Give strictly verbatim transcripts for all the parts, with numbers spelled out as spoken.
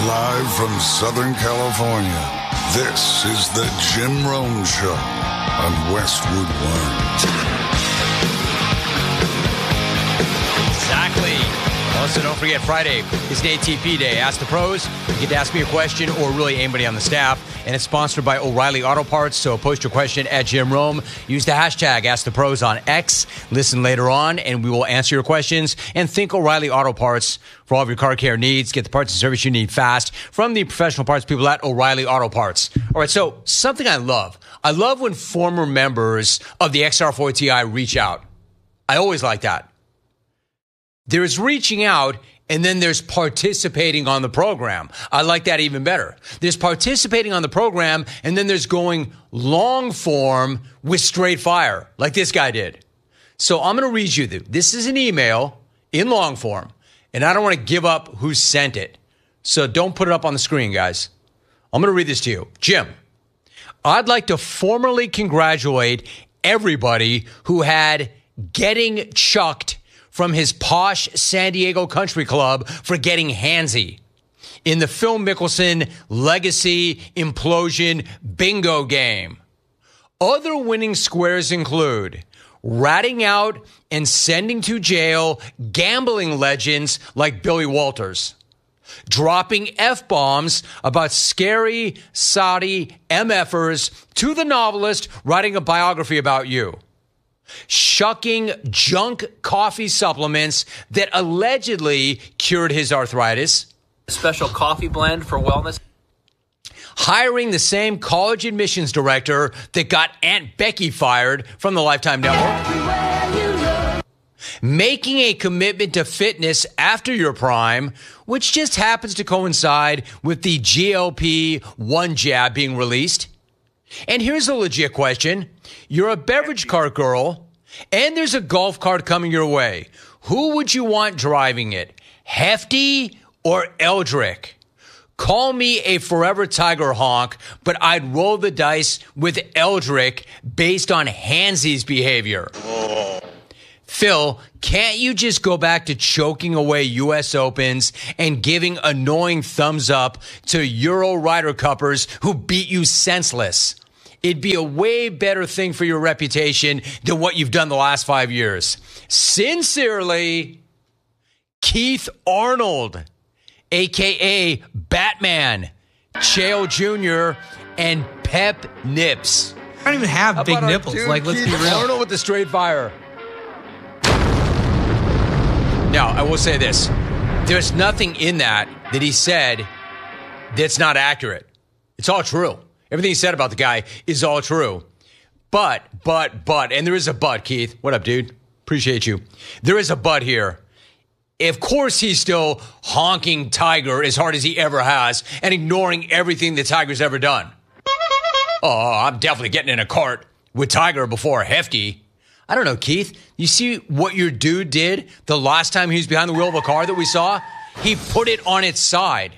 Live from Southern California, this is the Jim Rome Show on Westwood One. Exactly. Also, don't forget, Friday is an A T P day. Ask the pros. You get to ask me a question or really anybody on the staff. And it's sponsored by O'Reilly Auto Parts. So post your question at Jim Rome. Use the hashtag Ask the Pros on X. Listen later on, and we will answer your questions. And think O'Reilly Auto Parts for all of your car care needs. Get the parts and service you need fast from the professional parts people at O'Reilly Auto Parts. All right, so something I love. I love when former members of the X R four T I reach out. I always like that. There's reaching out, and then there's participating on the program. I like that even better. There's participating on the program, and then there's going long form with straight fire, like this guy did. So I'm going to read you this. This is an email in long form, and I don't want to give up who sent it. So don't put it up on the screen, guys. I'm going to read this to you. Jim, I'd like to formally congratulate everybody who had getting chucked from his posh San Diego country club for getting handsy in the Phil Mickelson legacy implosion bingo game. Other winning squares include ratting out and sending to jail gambling legends like Billy Walters, dropping F-bombs about scary Saudi M F-ers to the novelist writing a biography about you, shucking junk coffee supplements that allegedly cured his arthritis, a special coffee blend for wellness, hiring the same college admissions director that got Aunt Becky fired from the Lifetime Network, making a commitment to fitness after your prime, which just happens to coincide with the G L P one jab being released. And here's a legit question. You're a beverage cart girl, and there's a golf cart coming your way. Who would you want driving it, Hefty or Eldrick? Call me a forever Tiger honk, but I'd roll the dice with Eldrick based on Hansy's behavior. Phil, can't you just go back to choking away U S Opens and giving annoying thumbs up to Euro Ryder Cuppers who beat you senseless? It'd be a way better thing for your reputation than what you've done the last five years. Sincerely, Keith Arnold, a k a. Batman, Chael Junior, and Pep Nips. I don't even have big nipples. Dude, like, let's Keith be real. Arnold with the straight fire. Now, I will say this. There's nothing in that that he said that's not accurate. It's all true. Everything he said about the guy is all true. But, but, but, and there is a but, Keith. What up, dude? Appreciate you. There is a but here. Of course, he's still honking Tiger as hard as he ever has and ignoring everything that Tiger's ever done. Oh, I'm definitely getting in a cart with Tiger before Hefty. I don't know, Keith. You see what your dude did the last time he was behind the wheel of a car that we saw? He put it on its side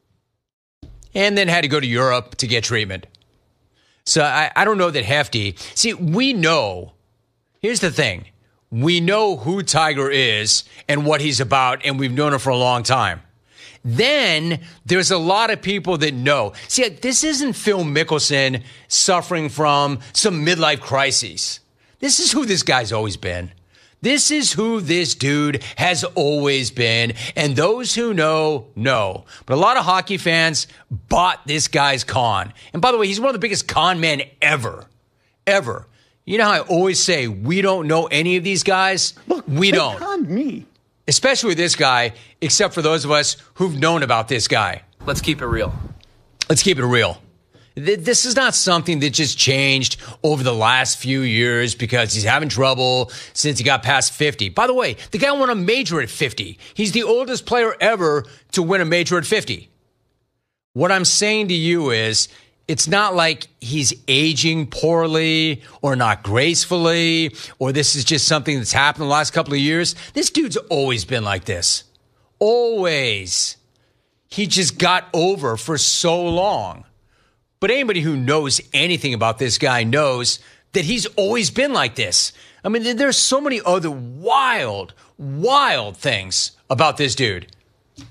and then had to go to Europe to get treatment. So I, I don't know that Hefty. See, we know. Here's the thing. We know who Tiger is and what he's about, and we've known him for a long time. Then there's a lot of people that know. See, this isn't Phil Mickelson suffering from some midlife crises. This is who this guy's always been. This is who this dude has always been. And those who know, know. But a lot of hockey fans bought this guy's con. And by the way, he's one of the biggest con men ever. Ever. You know how I always say we don't know any of these guys? Look, we they don't. conned me. Especially with this guy, except for those of us who've known about this guy. Let's keep it real. Let's keep it real. This is not something that just changed over the last few years because he's having trouble since he got past fifty. By the way, the guy won a major at fifty. He's the oldest player ever to win a major at fifty. What I'm saying to you is, it's not like he's aging poorly or not gracefully, or this is just something that's happened the last couple of years. This dude's always been like this. Always. He just got over for so long. But anybody who knows anything about this guy knows that he's always been like this. I mean, there's so many other wild, wild things about this dude.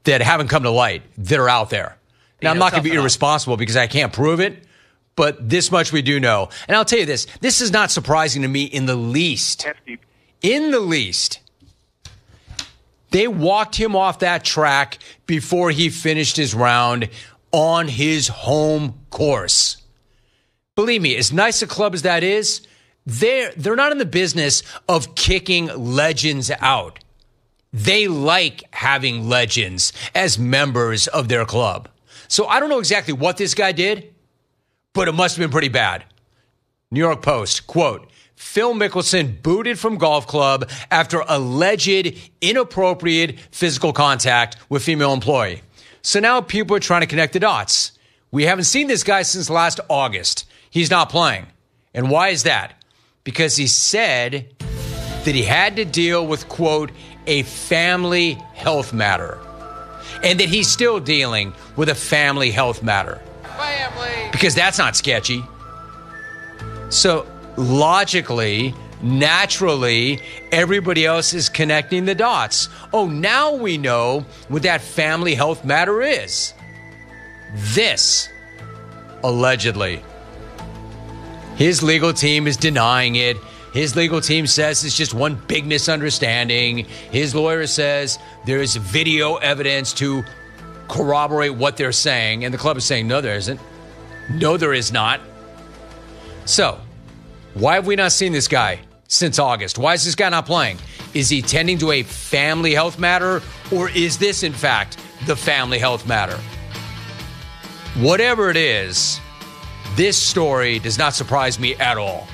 that haven't come to light that are out there. Now, I'm not going to be enough. irresponsible because I can't prove it, but this much we do know. And I'll tell you this, this is not surprising to me in the least. In the least. They walked him off that track before he finished his round on his home course. Believe me, as nice a club as that is, they're, they're not in the business of kicking legends out. They like having legends as members of their club. So I don't know exactly what this guy did, but it must have been pretty bad. New York Post, quote, Phil Mickelson booted from golf club after alleged inappropriate physical contact with female employee. So now people are trying to connect the dots. We haven't seen this guy since last August. He's not playing. And why is that? Because he said that he had to deal with, quote, a family health matter. And that he's still dealing with a family health matter. Family. Because that's not sketchy. So logically, naturally, everybody else is connecting the dots. Oh, now we know what that family health matter is. This, allegedly. His legal team is denying it. His legal team says it's just one big misunderstanding. His lawyer says there is video evidence to corroborate what they're saying. And the club is saying, no, there isn't. No, there is not. So, why have we not seen this guy since August? Why is this guy not playing? Is he tending to a family health matter? Or is this, in fact, the family health matter? Whatever it is, this story does not surprise me at all.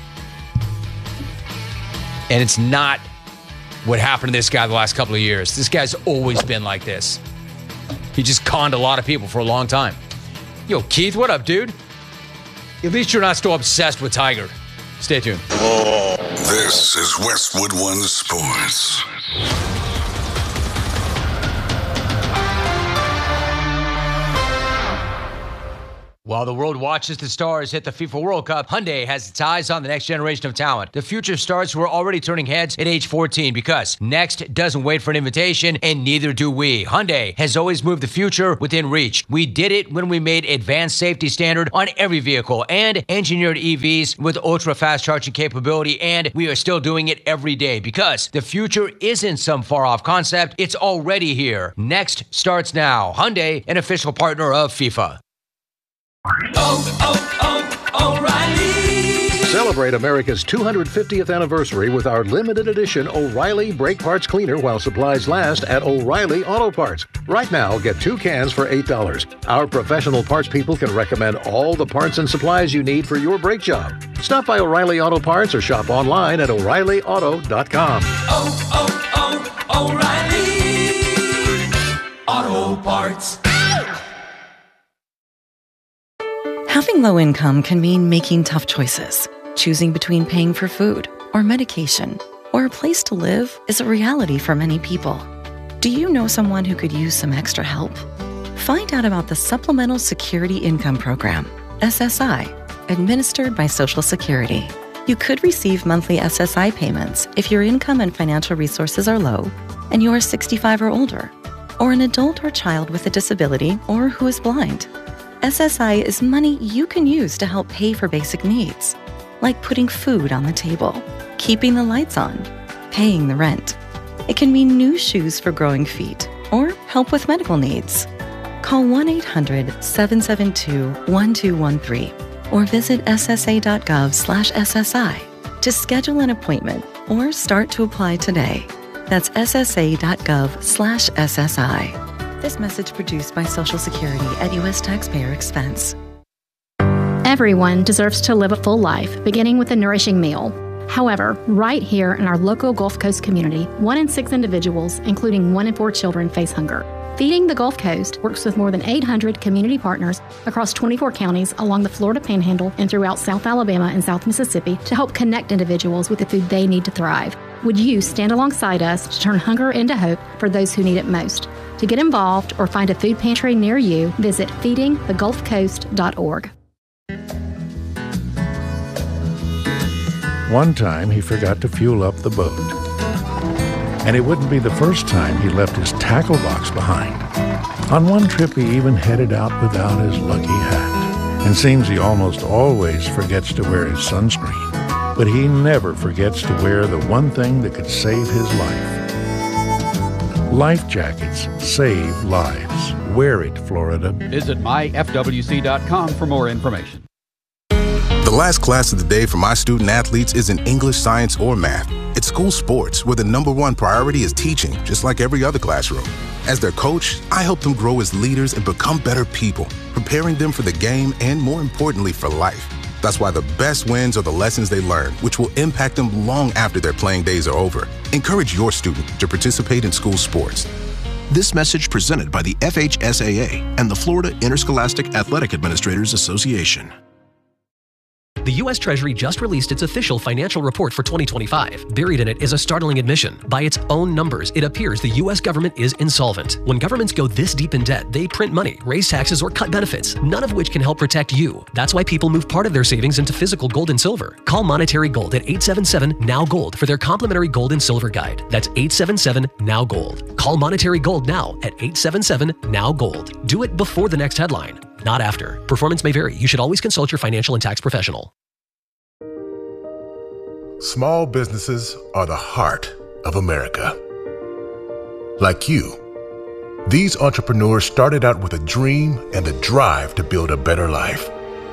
And it's not what happened to this guy the last couple of years. This guy's always been like this. He just conned a lot of people for a long time. Yo, Keith, what up, dude? At least you're not still obsessed with Tiger. Stay tuned. This is Westwood One Sports. While the world watches the stars hit the FIFA World Cup, Hyundai has its eyes on the next generation of talent. The future stars who are already turning heads at age fourteen because next doesn't wait for an invitation, and neither do we. Hyundai has always moved the future within reach. We did it when we made advanced safety standard on every vehicle and engineered E Vs with ultra-fast charging capability, and we are still doing it every day because the future isn't some far-off concept. It's already here. Next starts now. Hyundai, an official partner of FIFA. Oh, oh, oh, O'Reilly! Celebrate America's two hundred fiftieth anniversary with our limited edition O'Reilly Brake Parts Cleaner while supplies last at O'Reilly Auto Parts. Right now, get two cans for eight dollars. Our professional parts people can recommend all the parts and supplies you need for your brake job. Stop by O'Reilly Auto Parts or shop online at O'Reilly Auto dot com. Oh, oh, oh, O'Reilly! Auto Parts. Having low income can mean making tough choices. Choosing between paying for food or medication or a place to live is a reality for many people. Do you know someone who could use some extra help? Find out about the Supplemental Security Income Program, S S I, administered by Social Security. You could receive monthly S S I payments if your income and financial resources are low and you are sixty-five or older, or an adult or child with a disability or who is blind. S S I is money you can use to help pay for basic needs, like putting food on the table, keeping the lights on, paying the rent. It can mean new shoes for growing feet or help with medical needs. Call one eight hundred, seven seven two, one two one three or visit S S A dot gov slash S S I to schedule an appointment or start to apply today. That's S S A dot gov slash S S I. This message produced by Social Security at U S taxpayer expense. Everyone deserves to live a full life, beginning with a nourishing meal. However, right here in our local Gulf Coast community, one in six individuals, including one in four children, face hunger. Feeding the Gulf Coast works with more than eight hundred community partners across twenty-four counties along the Florida Panhandle and throughout South Alabama and South Mississippi to help connect individuals with the food they need to thrive. Would you stand alongside us to turn hunger into hope for those who need it most? To get involved or find a food pantry near you, visit feeding the gulf coast dot org. One time he forgot to fuel up the boat. And it wouldn't be the first time he left his tackle box behind. On one trip, he even headed out without his lucky hat. And seems he almost always forgets to wear his sunscreen. But he never forgets to wear the one thing that could save his life. Life jackets save lives. Wear it, Florida. Visit my F W C dot com for more information. The last class of the day for my student athletes isn't English, science, or math. It's school sports, where the number one priority is teaching, just like every other classroom. As their coach, I help them grow as leaders and become better people, preparing them for the game and, more importantly, for life. That's why the best wins are the lessons they learn, which will impact them long after their playing days are over. Encourage your student to participate in school sports. This message presented by the F H S A A and the Florida Interscholastic Athletic Administrators Association. The U S Treasury just released its official financial report for twenty twenty-five. Buried in it is a startling admission. By its own numbers, it appears the U S government is insolvent. When governments go this deep in debt, they print money, raise taxes, or cut benefits, none of which can help protect you. That's why people move part of their savings into physical gold and silver. Call Monetary Gold at eight seven seven, N O W, GOLD for their complimentary gold and silver guide. That's eight seven seven, N O W, GOLD. Call Monetary Gold now at eight seven seven, N O W, GOLD. Do it before the next headline, not after. Performance may vary. You should always consult your financial and tax professional. Small businesses are the heart of America. Like you, these entrepreneurs started out with a dream and the drive to build a better life.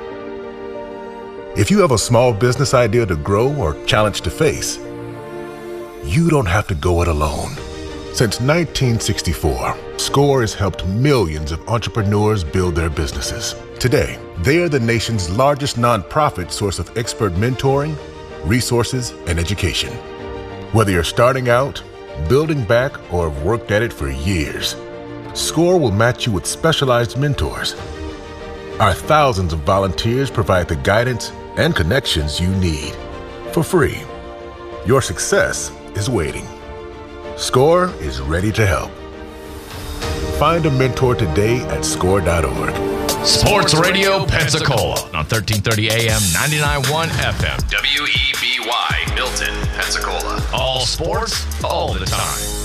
If you have a small business idea to grow or challenge to face, you don't have to go it alone. Since nineteen sixty-four, SCORE has helped millions of entrepreneurs build their businesses. Today, they are the nation's largest nonprofit source of expert mentoring, resources, and education. Whether you're starting out, building back, or have worked at it for years, SCORE will match you with specialized mentors. Our thousands of volunteers provide the guidance and connections you need for free. Your success is waiting. SCORE is ready to help. Find a mentor today at score dot org. Sports Radio Pensacola on thirteen thirty A M, ninety-nine point one F M. W E B Y, Milton, Pensacola. All sports, all the time.